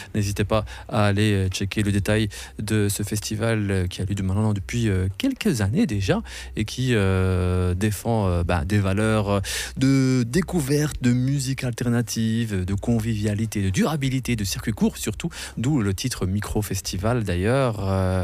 N'hésitez pas à aller checker le détail de ce festival qui a lieu maintenant depuis quelques années déjà et qui défend des valeurs de découverte, de musique alternative, de convivialité, de durabilité, de circuit court surtout, d'où le titre Micro Festival d'ailleurs,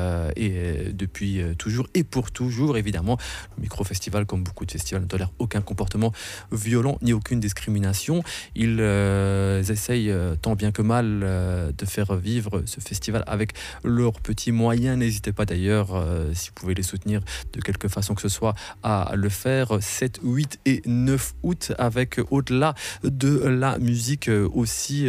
et depuis toujours et pour toujours évidemment. Le Micro Festival, comme beaucoup de festivals, ne tolère aucun comportement violent ni aucune discrimination. Ils essayent tant bien que mal de faire vivre ce festival avec leurs petits moyens. N'hésitez pas d'ailleurs, si vous pouvez les soutenir de quelque façon que ce soit, à le faire 7, 8 et 9 août avec, au-delà de la musique, aussi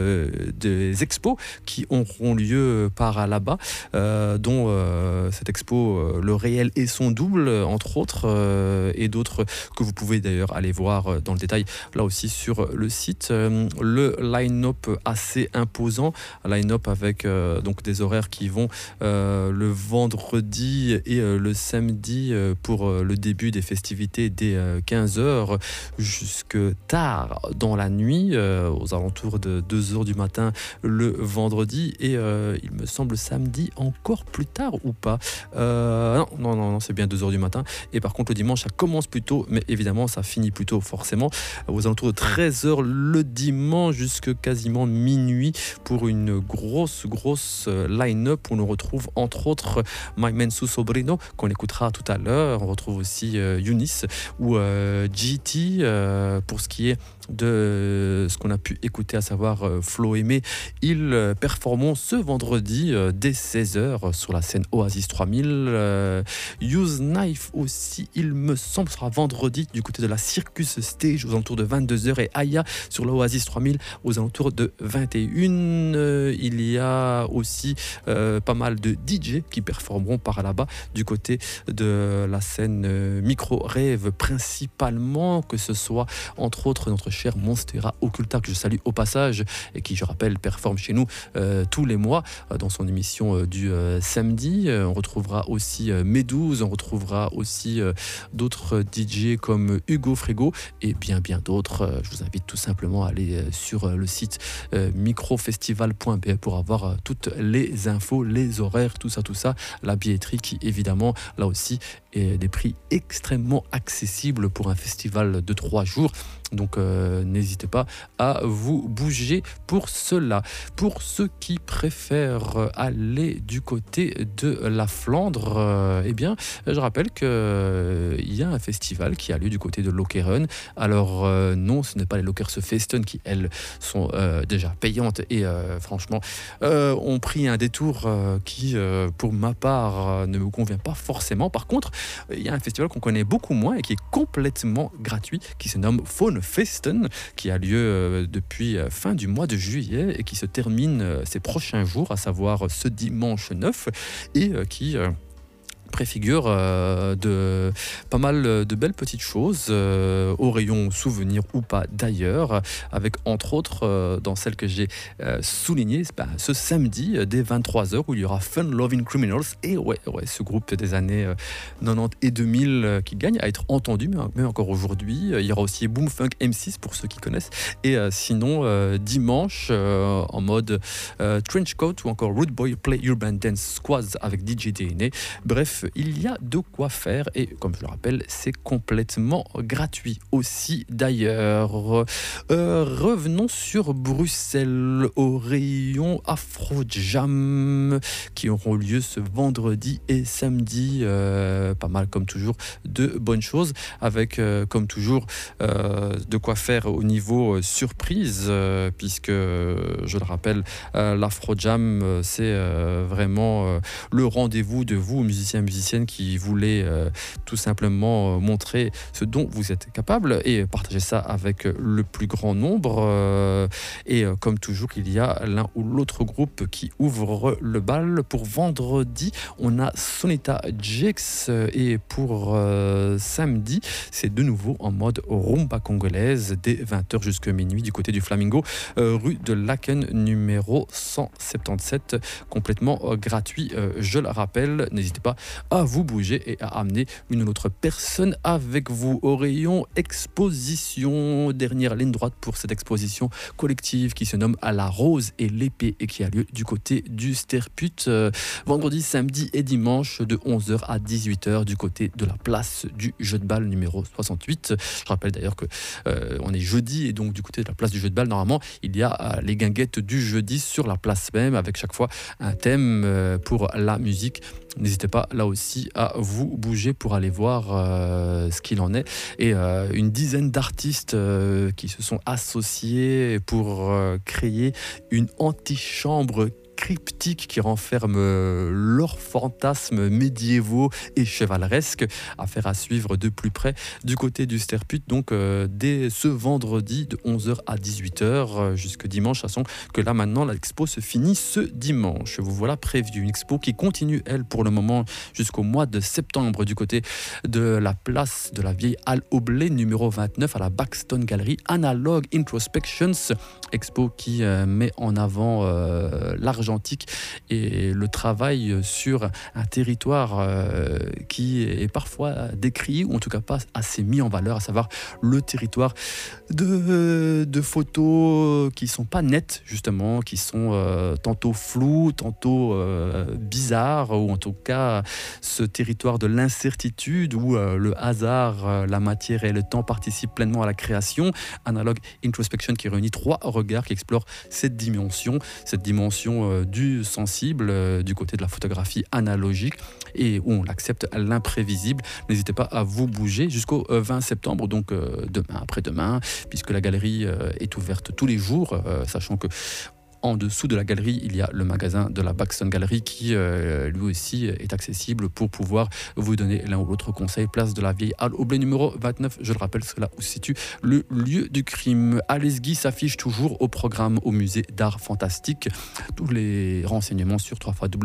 des expos qui auront lieu par là-bas, dont cette expo Le Réel et son double, entre autres, et d'autres que vous pouvez d'ailleurs aller voir dans le détail là aussi sur le site. Le line-up assez imposant, line-up avec donc des horaires qui vont le vendredi et le samedi pour le début des festivités dès 15h jusque tard dans la nuit, aux alentours de 2h du matin le vendredi, et il me semble samedi encore plus tard ou pas, non, c'est bien 2h du matin. Et par contre le dimanche ça commence plus tôt, mais évidemment ça finit plus tôt forcément, aux alentours de 13h le dimanche jusque quasiment minuit pour une grosse line-up où on retrouve entre autres My Mensu Sobrino qu'on écoutera tout à l'heure. On retrouve aussi Eunice ou GT, pour ce qui est de ce qu'on a pu écouter, à savoir Flo Aimé. Ils performeront ce vendredi dès 16h sur la scène Oasis 3000. Use Knife aussi, il me semble, sera vendredi du côté de la Circus Stage aux alentours de 22h, et Aya sur l'Oasis 3000 aux alentours de 21h. Il y a aussi pas mal de DJ qui performeront par là-bas du côté de la scène Micro Rêve principalement, que ce soit entre autres notre cher Monstera Occulta, que je salue au passage et qui, je rappelle, performe chez nous tous les mois dans son émission du samedi. On retrouvera aussi Médouze, on retrouvera aussi d'autres DJ comme Hugo Frégo et bien d'autres. Je vous invite tout simplement à aller sur le site microfestival.be pour avoir toutes les infos, les horaires, tout ça, la billetterie qui évidemment là aussi est des prix extrêmement accessibles pour un festival de 3 jours. Donc n'hésitez pas à vous bouger pour cela. Pour ceux qui préfèrent aller du côté de la Flandre, eh bien, je rappelle qu'il y a un festival qui a lieu du côté de Lokeren. Alors non, ce n'est pas les Lokersfesten qui, elles, sont déjà payantes et franchement ont pris un détour qui, pour ma part, ne me convient pas forcément. Par contre, il y a un festival qu'on connaît beaucoup moins et qui est complètement gratuit, qui se nomme Faune Festen, qui a lieu depuis fin du mois de juillet et qui se termine ces prochains jours, à savoir ce dimanche 9, et qui préfigure de pas mal de belles petites choses au rayon souvenirs ou pas d'ailleurs, avec entre autres dans celle que j'ai soulignée ce samedi dès 23h où il y aura Fun Loving Criminals, et ouais, ce groupe des années 90 et 2000 qui gagne à être entendu même encore aujourd'hui. Il y aura aussi Boom Funk M6 pour ceux qui connaissent, et sinon dimanche en mode Trench Coat ou encore Rude Boy Play Urban Dance Squads avec DJ DNA. Bref, il y a de quoi faire et comme je le rappelle, c'est complètement gratuit aussi d'ailleurs. Revenons sur Bruxelles, au rayon Afro Jam qui auront lieu ce vendredi et samedi. Pas mal comme toujours de bonnes choses avec comme toujours de quoi faire au niveau surprise, puisque je le rappelle, l'Afro Jam c'est vraiment le rendez-vous de vous musiciens qui voulez tout simplement montrer ce dont vous êtes capable et partager ça avec le plus grand nombre. Et comme toujours, il y a l'un ou l'autre groupe qui ouvre le bal. Pour vendredi, on a Sonita Jex, et pour samedi, c'est de nouveau en mode rumba congolaise dès 20h jusqu'à minuit du côté du Flamingo, rue de Laken numéro 177, complètement gratuit. Je le rappelle, n'hésitez pas à vous bouger et à amener une autre personne avec vous au rayon exposition. Dernière ligne droite pour cette exposition collective qui se nomme À la rose et l'épée et qui a lieu du côté du Sterput vendredi, samedi et dimanche de 11h à 18h du côté de la place du jeu de balle numéro 68. Je rappelle d'ailleurs que on est jeudi et donc du côté de la place du jeu de balle, normalement, il y a les guinguettes du jeudi sur la place même avec chaque fois un thème pour la musique. N'hésitez pas là aussi à vous bouger pour aller voir ce qu'il en est. Et une dizaine d'artistes qui se sont associés pour créer une antichambre cryptique qui renferme leurs fantasmes médiévaux et chevaleresques. Affaire à suivre de plus près du côté du Sterput, donc dès ce vendredi de 11h à 18h jusque dimanche, façon que là maintenant l'expo se finit ce dimanche. Vous voilà prévenu. Une expo qui continue elle pour le moment jusqu'au mois de septembre du côté de la place de la vieille Halle Oblé numéro 29 à la Buxton Gallery. Analog Introspections, expo qui met en avant l'argentique et le travail sur un territoire qui est parfois décrit ou en tout cas pas assez mis en valeur, à savoir le territoire de photos qui sont pas nettes justement, qui sont tantôt floues, tantôt bizarres, ou en tout cas ce territoire de l'incertitude où le hasard, la matière et le temps participent pleinement à la création. Analog Introspection qui réunit 3 regards qui explorent cette dimension du sensible du côté de la photographie analogique et où on accepte l'imprévisible. N'hésitez pas à vous bouger jusqu'au 20 septembre, donc demain, après-demain, puisque la galerie est ouverte tous les jours, sachant que en dessous de la galerie, il y a le magasin de la Buxton Gallery qui, lui aussi, est accessible pour pouvoir vous donner l'un ou l'autre conseil. Place de la vieille Halle Oblé numéro 29. Je le rappelle, c'est là où se situe le lieu du crime. Alesgui s'affiche toujours au programme au musée d'art fantastique. Tous les renseignements sur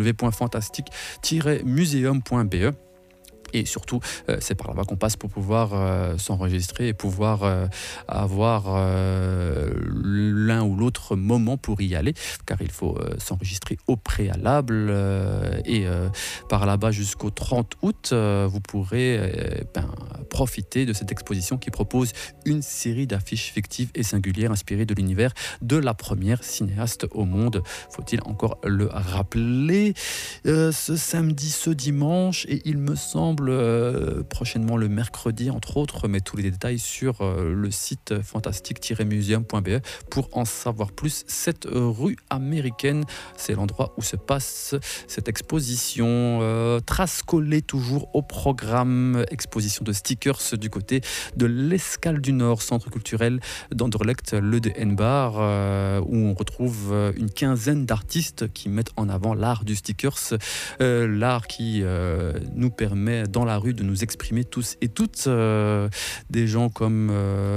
www.fantastique-museum.be. Et surtout, c'est par là-bas qu'on passe pour pouvoir s'enregistrer et pouvoir avoir l'un ou l'autre moment pour y aller, car il faut s'enregistrer au préalable. Et par là-bas jusqu'au 30 août, vous pourrez profiter de cette exposition qui propose une série d'affiches fictives et singulières inspirées de l'univers de la première cinéaste au monde. Faut-il encore le rappeler, ce samedi, ce dimanche, et il me semble prochainement le mercredi entre autres, mais tous les détails sur le site fantastique-museum.be pour en savoir plus. Cette rue américaine, c'est l'endroit où se passe cette exposition. Traces collées toujours au programme, exposition de stickers du côté de l'Escale du Nord, centre culturel d'Anderlecht, le de Henbar, où on retrouve une quinzaine d'artistes qui mettent en avant l'art du stickers, l'art qui nous permet dans la rue de nous exprimer tous et toutes. Des gens comme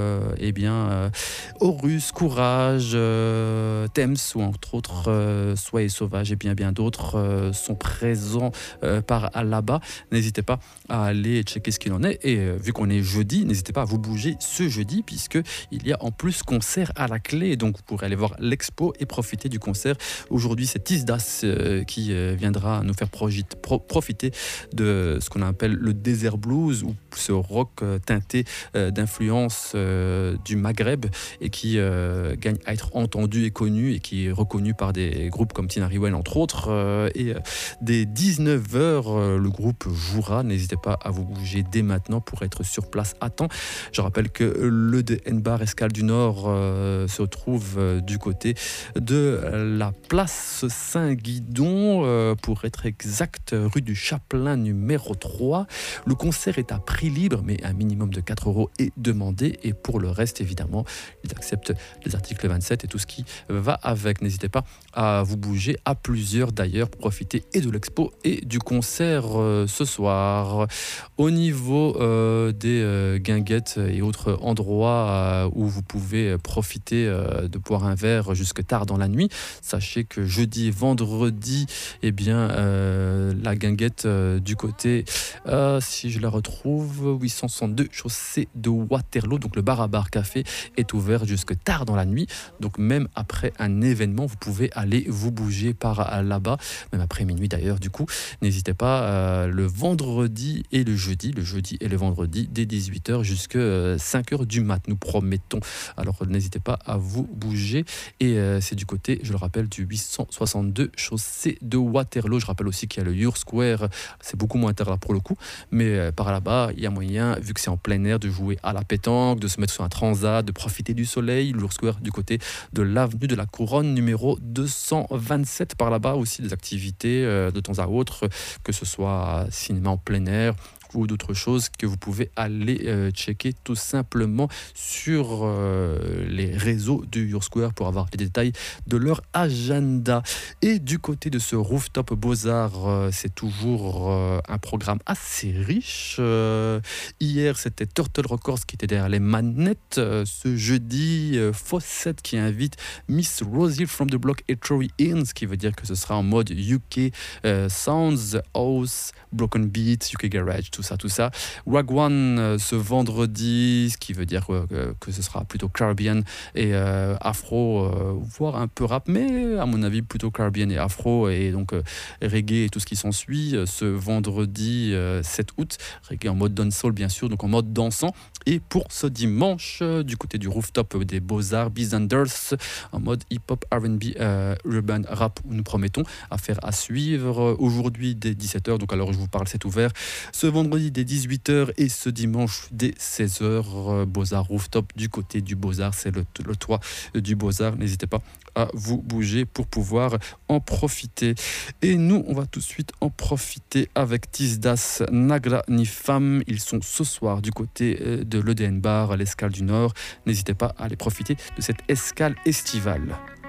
Horus, Courage, Thames ou entre autres Soyez Sauvage et bien d'autres sont présents par là-bas. N'hésitez pas à aller checker ce qu'il en est, et vu qu'on est jeudi, n'hésitez pas à vous bouger ce jeudi puisque il y a en plus concert à la clé, donc vous pourrez aller voir l'expo et profiter du concert. Aujourd'hui c'est Tisdas qui viendra nous faire profiter de ce qu'on appelle le desert blues, ou ce rock teinté d'influence du Maghreb et qui gagne à être entendu et connu, et qui est reconnu par des groupes comme Tina Riwen entre autres. Et dès 19h le groupe jouera. N'hésitez pas à vous bouger dès maintenant pour être sur place à temps. Je rappelle que le de Henbar Escale du Nord se trouve du côté de la place Saint-Guidon, pour être exact, rue du Chapelain numéro 3. Le concert est à prix libre, mais un minimum de 4 € est demandé. Et pour le reste, évidemment, ils acceptent les articles 27 et tout ce qui va avec. N'hésitez pas à vous bouger à plusieurs d'ailleurs pour profiter et de l'expo et du concert ce soir. Au niveau des guinguettes et autres endroits où vous pouvez profiter de boire un verre jusque tard dans la nuit, sachez que jeudi et vendredi, la guinguette du côté, si je la retrouve, Love, 862 chaussée de Waterloo. Donc le bar à bar café est ouvert jusque tard dans la nuit. Donc même après un événement, vous pouvez aller vous bouger par là-bas, même après minuit d'ailleurs. Du coup, n'hésitez pas le vendredi et le jeudi et le vendredi dès 18h jusqu'à 5h du mat, nous promettons. Alors n'hésitez pas à vous bouger et c'est du côté, je le rappelle, du 862 chaussée de Waterloo. Je rappelle aussi qu'il y a le Your Square, c'est beaucoup moins tard là pour le coup, mais par là-bas, il y a moyen, vu que c'est en plein air, de jouer à la pétanque, de se mettre sur un transat, de profiter du soleil. Le Your Square du côté de l'avenue de la Couronne, numéro 227. Par là-bas aussi des activités de temps à autre, que ce soit cinéma en plein air ou d'autres choses que vous pouvez aller checker tout simplement sur les réseaux du Your Square pour avoir les détails de leur agenda. Et du côté de ce rooftop Beaux-Arts, c'est toujours un programme assez riche. Hier, c'était Turtle Records qui était derrière les manettes. Ce jeudi, Fawcett qui invite Miss Rosie from the Block et Troy Inn, ce qui veut dire que ce sera en mode UK Sounds, House, Broken Beats, UK Garage, tout ça. Wagwan ce vendredi, ce qui veut dire que ce sera plutôt Caribbean et Afro, voire un peu rap, mais à mon avis plutôt Caribbean et Afro, et donc reggae et tout ce qui s'ensuit ce vendredi 7 août. Reggae en mode dancehall bien sûr, donc en mode dansant. Et pour ce dimanche, du côté du rooftop des Beaux-Arts, Bizanders, en mode hip-hop, R&B, urban rap, nous promettons à faire à suivre. Aujourd'hui dès 17h, donc alors je vous parle, c'est ouvert. Ce vendredi dès 18h et ce dimanche dès 16h, Beaux-Arts rooftop du côté du Beaux-Arts, c'est le toit du Beaux-Arts. N'hésitez pas à vous bouger pour pouvoir en profiter. Et nous, on va tout de suite en profiter avec Tisdas, Nagra ni Femme. Ils sont ce soir du côté de l'EDN Bar, à l'Escale du Nord. N'hésitez pas à aller profiter de cette escale estivale.